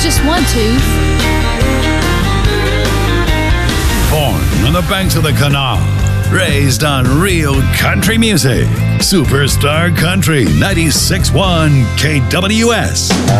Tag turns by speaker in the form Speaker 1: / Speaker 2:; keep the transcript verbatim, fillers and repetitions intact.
Speaker 1: just one tooth.
Speaker 2: Born on the banks of the canal, raised on real country music. Superstar Country ninety-six point one K W S.